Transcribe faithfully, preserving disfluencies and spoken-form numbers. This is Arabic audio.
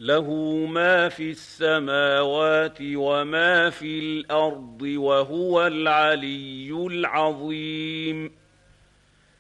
له ما في السماوات وما في الارض وهو العلي العظيم